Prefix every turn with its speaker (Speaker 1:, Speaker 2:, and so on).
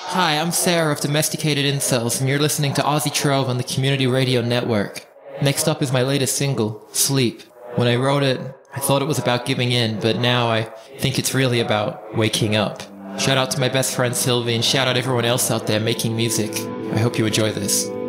Speaker 1: Hi, I'm Sarah of Domesticated Incels, and you're listening to Aussie Trove on the Community Radio Network. Next up is my latest single, Sleep. When I wrote it, I thought it was about giving in, but now I think it's really about waking up. Shout out to my best friend Sylvie, and shout out everyone else out there making music. I hope you enjoy this.